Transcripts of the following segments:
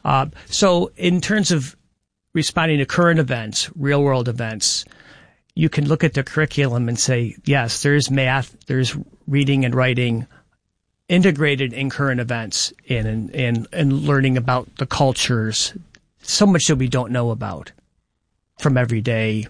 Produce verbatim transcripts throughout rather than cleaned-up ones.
Uh, so in terms of responding to current events, real world events, you can look at the curriculum and say, yes, there's math, there's reading and writing integrated in current events and, and, and learning about the cultures, so much that we don't know about from everyday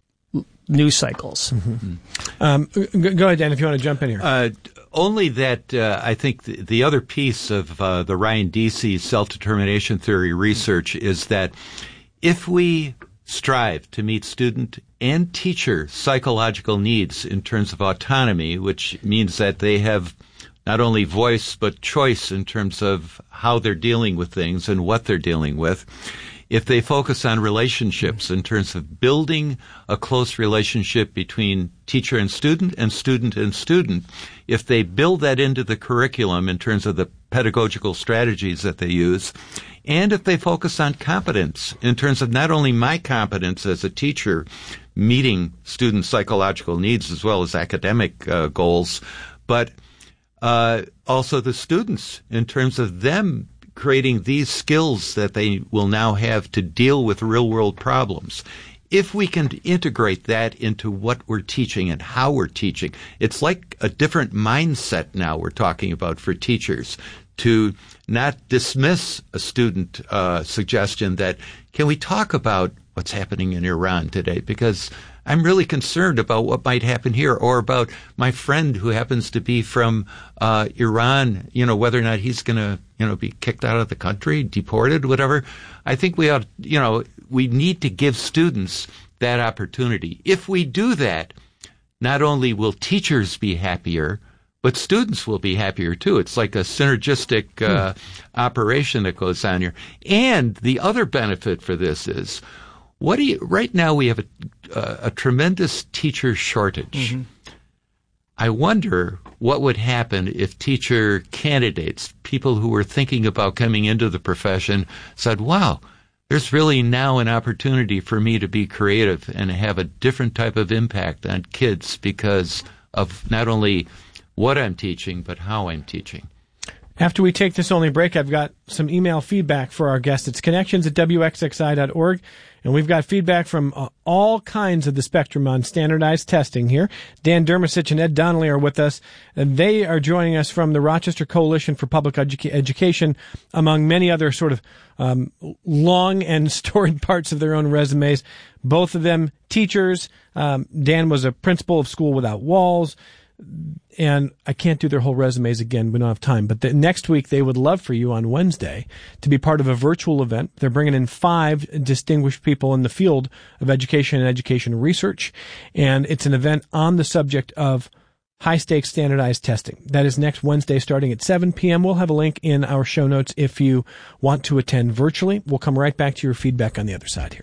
news cycles. Mm-hmm. Um, go ahead, Dan, if you want to jump in here. Uh, only that uh, I think the, the other piece of uh, the Ryan Deasy self-determination theory research is that if we strive to meet student and teacher psychological needs in terms of autonomy, which means that they have not only voice but choice in terms of how they're dealing with things and what they're dealing with, if they focus on relationships in terms of building a close relationship between teacher and student and student and student, if they build that into the curriculum in terms of the pedagogical strategies that they use, and if they focus on competence in terms of not only my competence as a teacher meeting student psychological needs as well as academic uh, goals, but uh, also the students in terms of them creating these skills that they will now have to deal with real-world problems. If we can integrate that into what we're teaching and how we're teaching, it's like a different mindset now we're talking about for teachers, to not dismiss a student uh, suggestion that, can we talk about what's happening in Iran today? Because I'm really concerned about what might happen here, or about my friend who happens to be from uh, Iran, you know, whether or not he's going to, you know, be kicked out of the country, deported, whatever. I think we ought, you know, we need to give students that opportunity. If we do that, not only will teachers be happier, but students will be happier too. It's like a synergistic uh, hmm. operation that goes on here. And the other benefit for this is, what do you, right now we have a, uh, a tremendous teacher shortage. Mm-hmm. I wonder what would happen if teacher candidates, people who were thinking about coming into the profession, said, wow, there's really now an opportunity for me to be creative and have a different type of impact on kids because of not only what I'm teaching, but how I'm teaching. After we take this only break, I've got some email feedback for our guests. It's connections at W X X I dot org. And we've got feedback from uh, all kinds of the spectrum on standardized testing here. Dan Dermesich and Ed Donnelly are with us, and they are joining us from the Rochester Coalition for Public Edu- Education, among many other sort of um, long and storied parts of their own resumes. Both of them teachers. Um, Dan was a principal of School Without Walls. And I can't do their whole resumes again. We don't have time. But the, next week, they would love for you on Wednesday to be part of a virtual event. They're bringing in five distinguished people in the field of education and education research. And it's an event on the subject of high-stakes standardized testing. That is next Wednesday starting at seven p.m. We'll have a link in our show notes if you want to attend virtually. We'll come right back to your feedback on the other side here.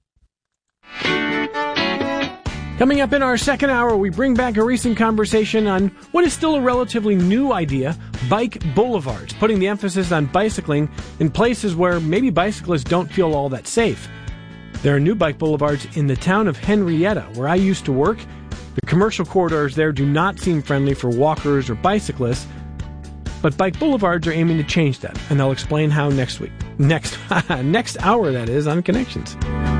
Coming up in our second hour, we bring back a recent conversation on what is still a relatively new idea, bike boulevards, putting the emphasis on bicycling in places where maybe bicyclists don't feel all that safe. There are new bike boulevards in the town of Henrietta, where I used to work. The commercial corridors there do not seem friendly for walkers or bicyclists, but bike boulevards are aiming to change that, and they'll explain how next week. Next, next hour, that is, on Connections.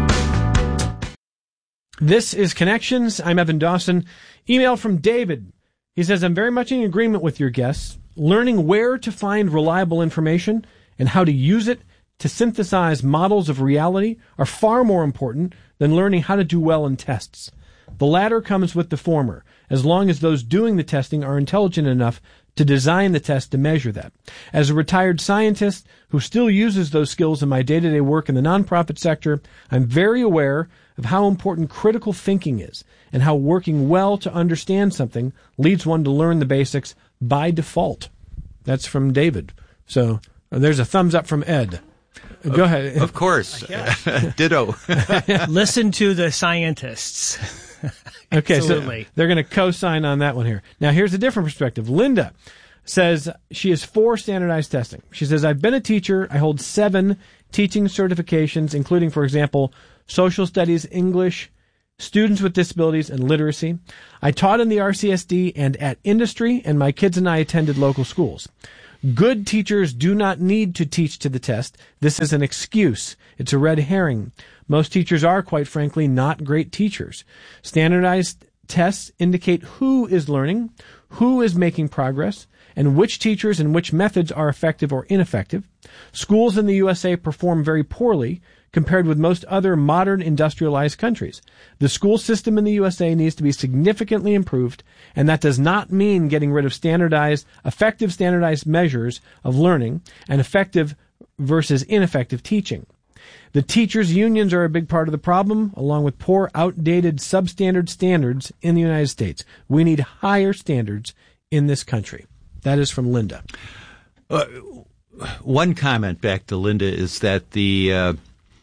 This is Connections. I'm Evan Dawson. Email from David. He says, I'm very much in agreement with your guests. Learning where to find reliable information and how to use it to synthesize models of reality are far more important than learning how to do well in tests. The latter comes with the former, as long as those doing the testing are intelligent enough to design the test to measure that. As a retired scientist who still uses those skills in my day-to-day work in the nonprofit sector, I'm very aware of how important critical thinking is and how working well to understand something leads one to learn the basics by default. That's from David. So uh, there's a thumbs up from Ed. Uh, Go of, ahead. Of course. Ditto. Listen to the scientists. Okay, Absolutely. So they're going to co-sign on that one here. Now, here's a different perspective. Linda says she is for standardized testing. She says, I've been a teacher. I hold seven teaching certifications, including, for example, social studies, English, students with disabilities, and literacy. I taught in the R C S D and at industry, and my kids and I attended local schools. Good teachers do not need to teach to the test. This is an excuse. It's a red herring. Most teachers are, quite frankly, not great teachers. Standardized tests indicate who is learning, who is making progress, and which teachers and which methods are effective or ineffective. Schools in the U S A perform very poorly compared with most other modern industrialized countries. The school system in the U S A needs to be significantly improved, and that does not mean getting rid of standardized, effective standardized measures of learning and effective versus ineffective teaching. The teachers' unions are a big part of the problem, along with poor, outdated, substandard standards in the United States. We need higher standards in this country. That is from Linda. Uh, one comment back to Linda is that the uh,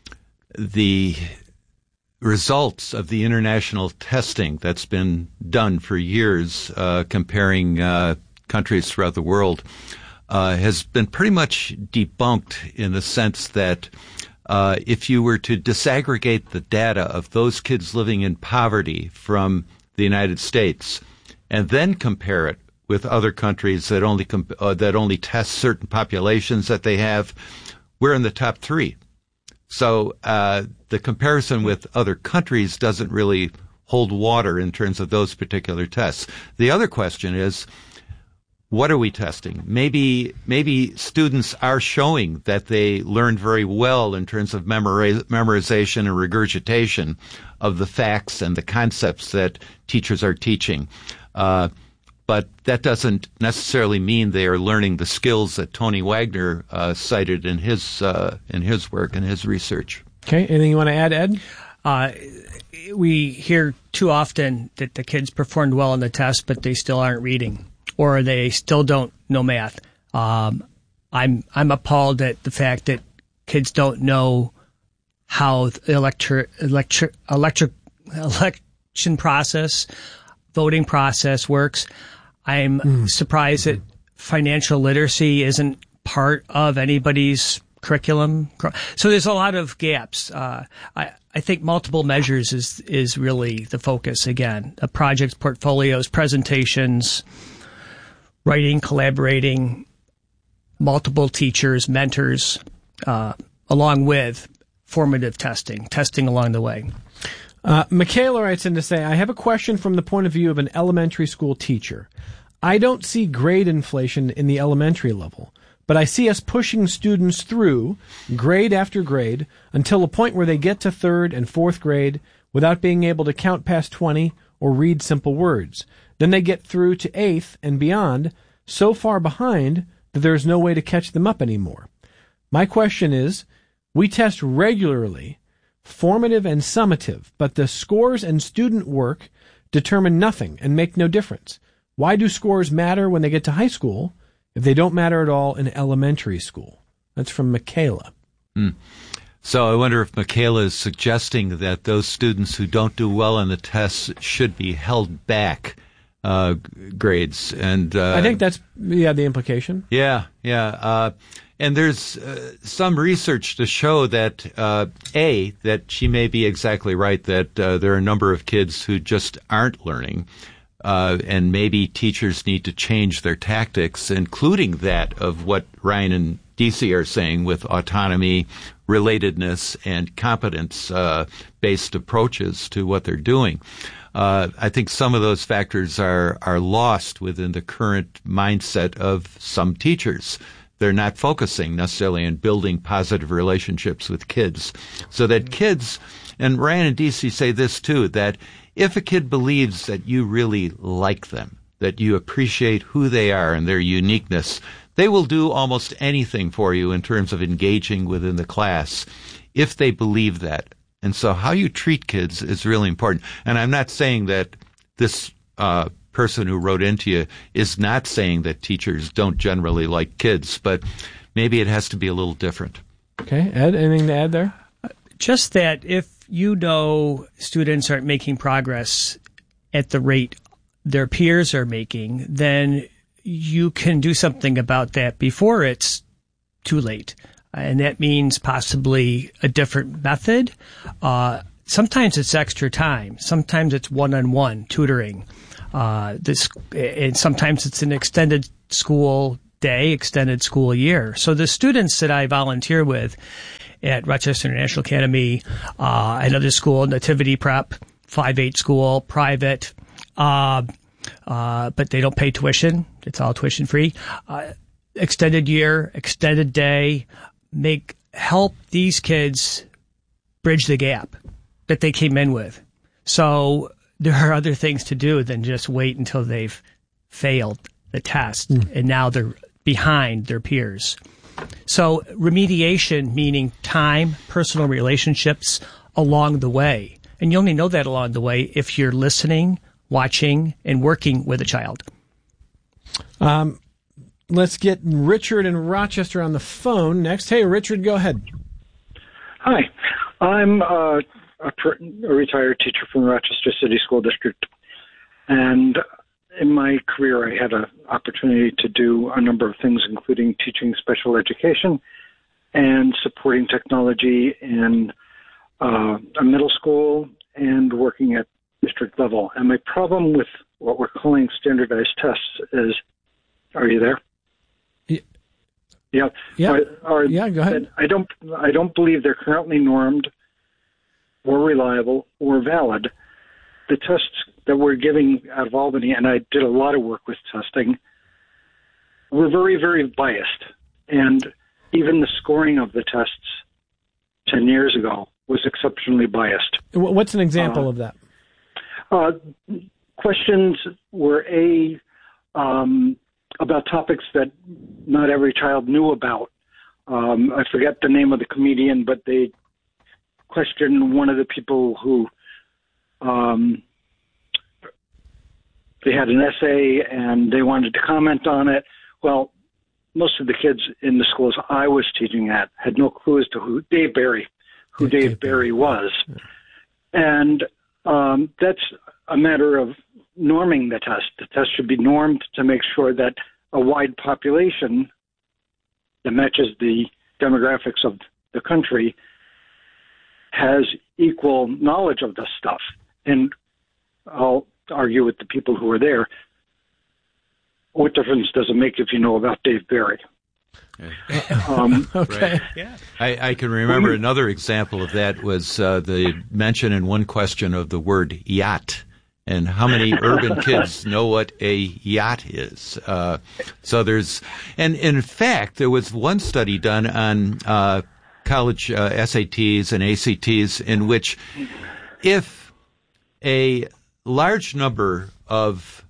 the results of the international testing that's been done for years, uh, comparing uh, countries throughout the world, uh, has been pretty much debunked in the sense that uh, if you were to disaggregate the data of those kids living in poverty from the United States and then compare it with other countries that only comp- uh, that only test certain populations that they have, we're in the top three. So uh, the comparison with other countries doesn't really hold water in terms of those particular tests. The other question is, what are we testing? Maybe maybe students are showing that they learned very well in terms of memori- memorization and regurgitation of the facts and the concepts that teachers are teaching. Uh, But that doesn't necessarily mean they are learning the skills that Tony Wagner uh, cited in his uh, in his work and his research. Okay, anything you want to add, Ed? Uh, we hear too often that the kids performed well on the test, but they still aren't reading, or they still don't know math. Um, I'm I'm appalled at the fact that kids don't know how the electric electric electric election process, voting process works. I'm mm. surprised that financial literacy isn't part of anybody's curriculum. So there's a lot of gaps. Uh, I, I think multiple measures is, is really the focus again. Uh, projects, portfolios, presentations, writing, collaborating, multiple teachers, mentors, uh, along with formative testing, testing along the way. Uh, Michaela writes in to say, I have a question from the point of view of an elementary school teacher. I don't see grade inflation in the elementary level, but I see us pushing students through grade after grade until a point where they get to third and fourth grade without being able to count past twenty or read simple words. Then they get through to eighth and beyond, so far behind that there is no way to catch them up anymore. My question is, we test regularly, formative and summative, but the scores and student work determine nothing and make no difference. Why do scores matter when they get to high school if they don't matter at all in elementary school? That's from Michaela. Mm. So I wonder if Michaela is suggesting that those students who don't do well on the tests should be held back uh, grades. And uh, I think that's yeah the implication. Yeah, yeah. Uh, and there's uh, some research to show that, uh, A, that she may be exactly right, that uh, there are a number of kids who just aren't learning. Uh, and maybe teachers need to change their tactics, including that of what Ryan and Deci are saying with autonomy, relatedness, and competence-based uh, approaches to what they're doing. Uh, I think some of those factors are, are lost within the current mindset of some teachers. They're not focusing necessarily on building positive relationships with kids. So that kids, and Ryan and Deci say this too, that if a kid believes that you really like them, that you appreciate who they are and their uniqueness, they will do almost anything for you in terms of engaging within the class if they believe that. And so how you treat kids is really important. And I'm not saying that this uh, person who wrote into you is not saying that teachers don't generally like kids, but maybe it has to be a little different. Okay. Ed, anything to add there? Just that if you know students aren't making progress at the rate their peers are making, then you can do something about that before it's too late. And that means possibly a different method. Uh, sometimes it's extra time. Sometimes it's one-on-one tutoring. Uh, this, and sometimes it's an extended school day, extended school year. So the students that I volunteer with at Rochester International Academy, uh, another school, Nativity Prep, five eight school, private, uh, uh, but they don't pay tuition. It's all tuition free. Uh, extended year, extended day, make, help these kids bridge the gap that they came in with. So there are other things to do than just wait until they've failed the test mm. and now they're behind their peers. So remediation, meaning time, personal relationships along the way. And you only know that along the way if you're listening, watching, and working with a child. Um, let's get Richard in Rochester on the phone next. Hey, Richard, go ahead. Hi. I'm uh, a, a retired teacher from the Rochester City School District. And in my career, I had an opportunity to do a number of things, including teaching special education and supporting technology in uh, a middle school and working at district level. And my problem with what we're calling standardized tests is, are you there? Yeah. Yeah. Yeah. Are, are, yeah, go ahead. I don't, I don't believe they're currently normed or reliable or valid. The tests that we're giving out of Albany, and I did a lot of work with testing, were very, very biased. And even the scoring of the tests ten years ago was exceptionally biased. What's an example uh, of that? Uh, questions were, A, um, about topics that not every child knew about. Um, I forget the name of the comedian, but they questioned one of the people who um, they had an essay and they wanted to comment on it. Well, most of the kids in the schools I was teaching at had no clue as to who Dave Barry, who yeah, Dave, Dave Barry was. Yeah. And um, that's a matter of norming the test. The test should be normed to make sure that a wide population that matches the demographics of the country has equal knowledge of this stuff. And I'll argue with the people who are there, what difference does it make if you know about Dave Barry? Um, okay. Right. Yeah. I, I can remember another example of that was uh, the mention in one question of the word yacht. And how many urban kids know what a yacht is? Uh, so there's, and in fact, there was one study done on uh, college uh, S A Ts and A C Ts in which if a large number of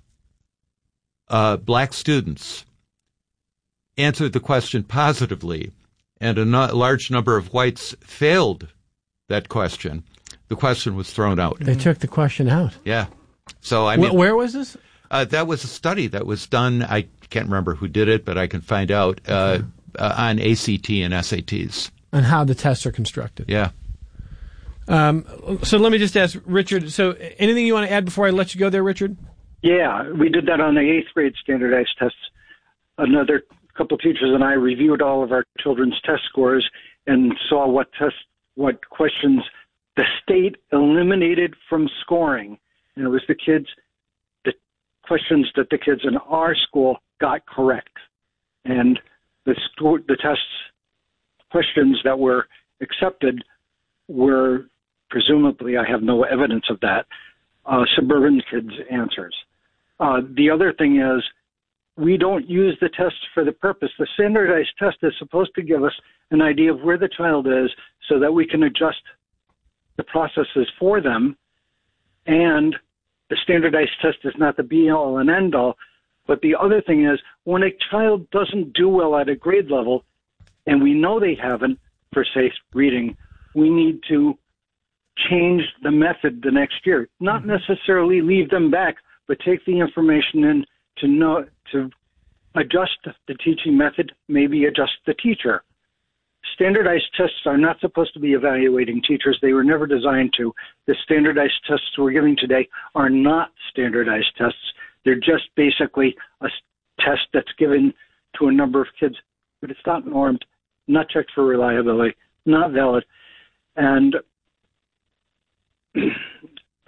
uh, black students answered the question positively and a no- large number of whites failed that question, the question was thrown out. They took the question out. Yeah. So I mean, where was this? Uh, that was a study that was done. I can't remember who did it, but I can find out uh, uh, on A C T and S A Ts. And how the tests are constructed. Yeah. Um, so let me just ask Richard. So anything you want to add before I let you go there, Richard? Yeah, we did that on the eighth grade standardized tests. Another couple of teachers and I reviewed all of our children's test scores and saw what test, what questions the state eliminated from scoring. And it was the kids, the questions that the kids in our school got correct. And the, sto- the tests questions that were accepted were, presumably, I have no evidence of that, uh, suburban kids' answers. Uh, the other thing is, we don't use the tests for the purpose. The standardized test is supposed to give us an idea of where the child is so that we can adjust the processes for them. And the standardized test is not the be-all and end-all. But the other thing is, when a child doesn't do well at a grade level, and we know they haven't, for, say, reading, we need to change the method the next year. Not necessarily leave them back, but take the information in to know to adjust the teaching method, maybe adjust the teacher. Standardized tests are not supposed to be evaluating teachers. They were never designed to. The standardized tests we're giving today are not standardized tests. They're just basically a test that's given to a number of kids, but it's not normed, not checked for reliability, not valid. And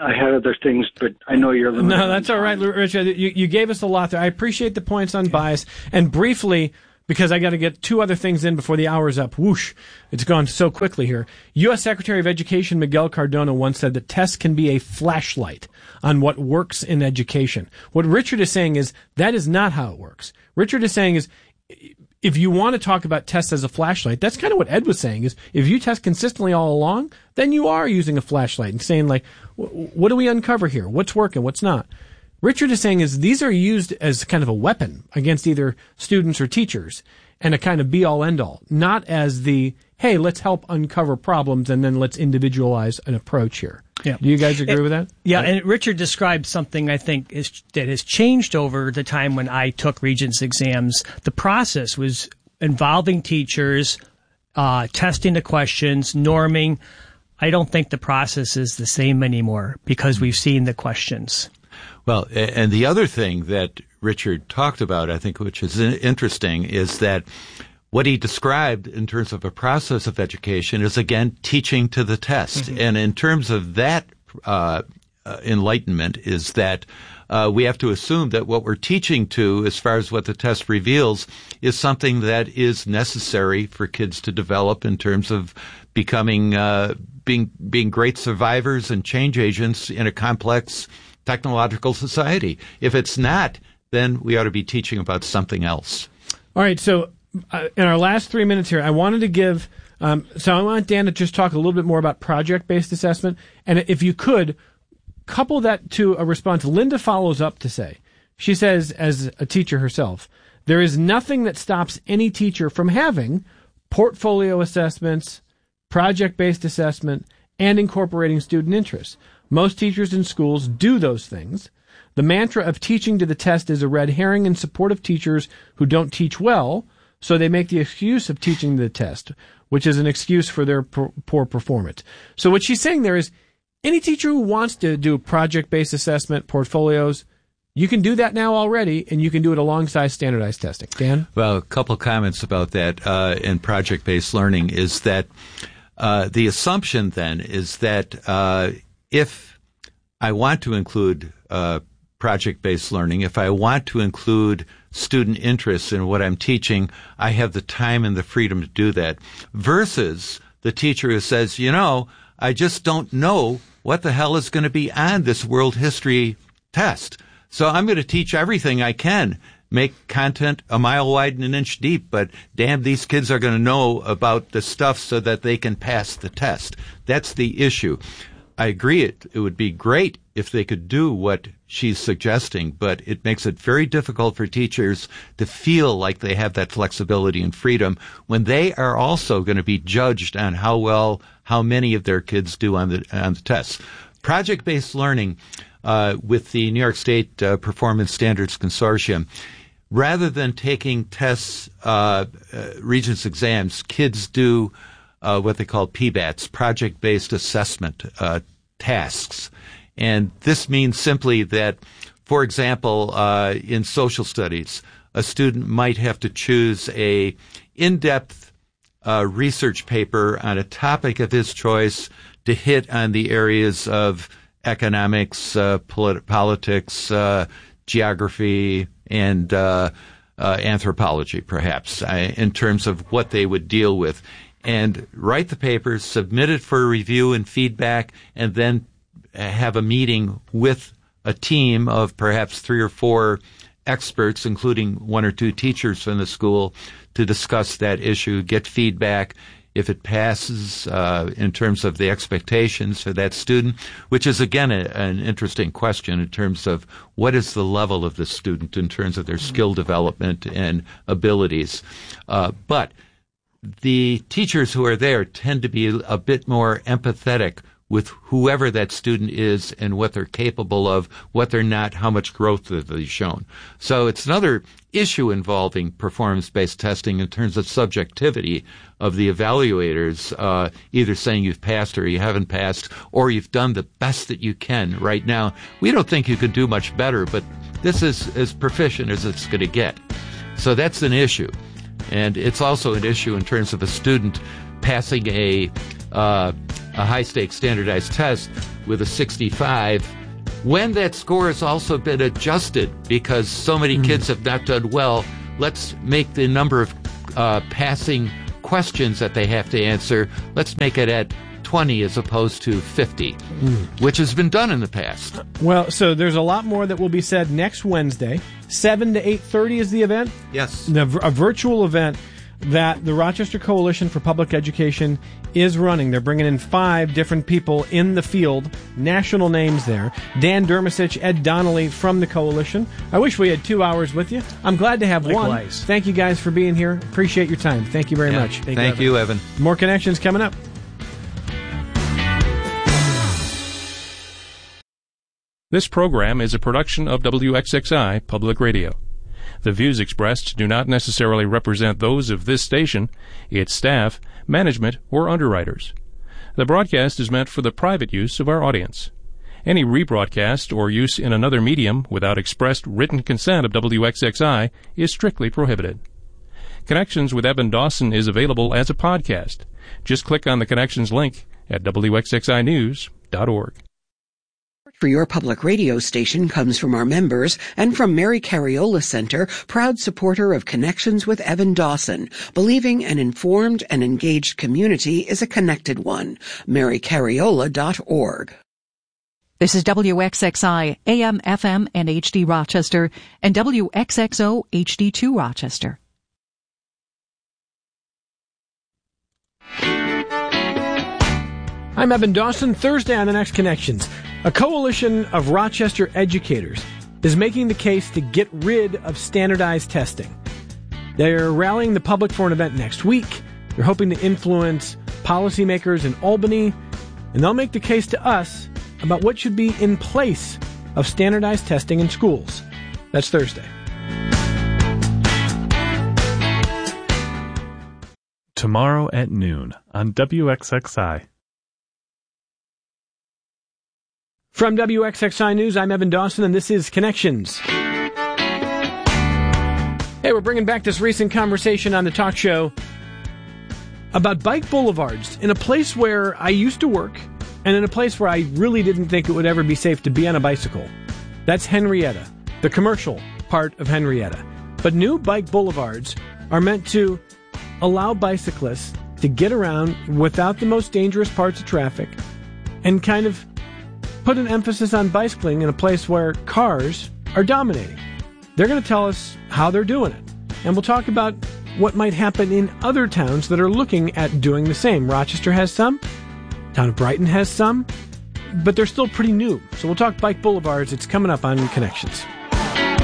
I had other things, but I know you're limited. No, that's all right, Richard. You, you gave us a lot there. I appreciate the points on bias. And briefly, because I got to get two other things in before the hour's up. Whoosh. It's gone so quickly here. U S Secretary of Education Miguel Cardona once said that tests can be a flashlight on what works in education. What Richard is saying is that is not how it works. Richard is saying is if you want to talk about tests as a flashlight, that's kind of what Ed was saying is if you test consistently all along, then you are using a flashlight and saying like, what do we uncover here? What's working? What's not? Richard is saying is these are used as kind of a weapon against either students or teachers and a kind of be-all, end-all, not as the, hey, let's help uncover problems and then let's individualize an approach here. Yeah. Do you guys agree it, with that? Yeah, and Richard described something I think is, that has changed over the time when I took Regents exams. The process was involving teachers, uh, testing the questions, norming. I don't think the process is the same anymore because we've seen the questions. Well, and the other thing that Richard talked about, I think, which is interesting, is that what he described in terms of a process of education is, again, teaching to the test. Mm-hmm. And in terms of that uh, uh, enlightenment is that uh, we have to assume that what we're teaching to, as far as what the test reveals, is something that is necessary for kids to develop in terms of becoming, uh, being, being great survivors and change agents in a complex technological society. If it's not, then we ought to be teaching about something else. All right. So uh, in our last three minutes here, I wanted to give, um, so I want Dan to just talk a little bit more about project-based assessment. And if you could, couple that to a response. Linda follows up to say, she says, as a teacher herself, there is nothing that stops any teacher from having portfolio assessments, project-based assessment, and incorporating student interests. Most teachers in schools do those things. The mantra of teaching to the test is a red herring in support of teachers who don't teach well, so they make the excuse of teaching to the test, which is an excuse for their poor performance. So what she's saying there is any teacher who wants to do project-based assessment, portfolios, you can do that now already, and you can do it alongside standardized testing. Dan? Well, a couple comments about that uh, in project-based learning is that uh, the assumption then is that uh, if I want to include uh, project-based learning, if I want to include student interests in what I'm teaching, I have the time and the freedom to do that. Versus the teacher who says, you know, I just don't know what the hell is going to be on this world history test. So I'm going to teach everything I can, make content a mile wide and an inch deep, but damn, these kids are going to know about the stuff so that they can pass the test. That's the issue. I agree it, it would be great if they could do what she's suggesting, but it makes it very difficult for teachers to feel like they have that flexibility and freedom when they are also going to be judged on how well, how many of their kids do on the, on the tests. Project-based learning uh, with the New York State uh, Performance Standards Consortium, rather than taking tests, uh, uh, Regents exams, kids do Uh, what they call P BATS, project-based assessment uh, tasks. And this means simply that, for example, uh, in social studies, a student might have to choose a in-depth uh, research paper on a topic of his choice to hit on the areas of economics, uh, polit- politics, uh, geography, and uh, uh, anthropology, perhaps, uh, in terms of what they would deal with. And write the papers, submit it for review and feedback, and then have a meeting with a team of perhaps three or four experts, including one or two teachers from the school, to discuss that issue, get feedback. If it passes uh, in terms of the expectations for that student, which is, again, a, an interesting question in terms of what is the level of the student in terms of their skill development and abilities. Uh, but the teachers who are there tend to be a bit more empathetic with whoever that student is and what they're capable of, what they're not, how much growth that they've shown. So it's another issue involving performance-based testing in terms of subjectivity of the evaluators, uh, either saying you've passed or you haven't passed, or you've done the best that you can right now. We don't think you could do much better, but this is as proficient as it's going to get. So that's an issue. And it's also an issue in terms of a student passing a uh, a high-stakes standardized test with a sixty-five, when that score has also been adjusted because so many mm. kids have not done well, let's make the number of uh, passing questions that they have to answer, let's make it at twenty as opposed to fifty, mm. which has been done in the past. Well, so there's a lot more that will be said next Wednesday. seven to eight thirty is the event? Yes. The, a virtual event that the Rochester Coalition for Public Education is running. They're bringing in five different people in the field, national names there. Dan Dermesich, Ed Donnelly from the Coalition. I wish we had two hours with you. I'm glad to have Likewise. one. Thank you guys for being here. Appreciate your time. Thank you very yeah. much. Thank, Thank you, Evan. you, Evan. More Connections coming up. This program is a production of W X X I Public Radio. The views expressed do not necessarily represent those of this station, its staff, management, or underwriters. The broadcast is meant for the private use of our audience. Any rebroadcast or use in another medium without expressed written consent of W X X I is strictly prohibited. Connections with Evan Dawson is available as a podcast. Just click on the Connections link at W X X I news dot org. For your public radio station comes from our members and from Mary Cariola Center, proud supporter of Connections with Evan Dawson, believing an informed and engaged community is a connected one. mary cariola dot org. This is W X X I, A M, F M, and H D Rochester, and W X X O, H D two Rochester. I'm Evan Dawson. Thursday on the next Connections. A coalition of Rochester educators is making the case to get rid of standardized testing. They're rallying the public for an event next week. They're hoping to influence policymakers in Albany, and they'll make the case to us about what should be in place of standardized testing in schools. That's Thursday. Tomorrow at noon on W X X I. From W X X I News, I'm Evan Dawson, and this is Connections. Hey, we're bringing back this recent conversation on the talk show about bike boulevards in a place where I used to work and in a place where I really didn't think it would ever be safe to be on a bicycle. That's Henrietta, the commercial part of Henrietta. But new bike boulevards are meant to allow bicyclists to get around without the most dangerous parts of traffic and kind of put an emphasis on bicycling in a place where cars are dominating. They're going to tell us how they're doing it. And we'll talk about what might happen in other towns that are looking at doing the same. Rochester has some. Town of Brighton has some. But they're still pretty new. So we'll talk bike boulevards. It's coming up on Connections.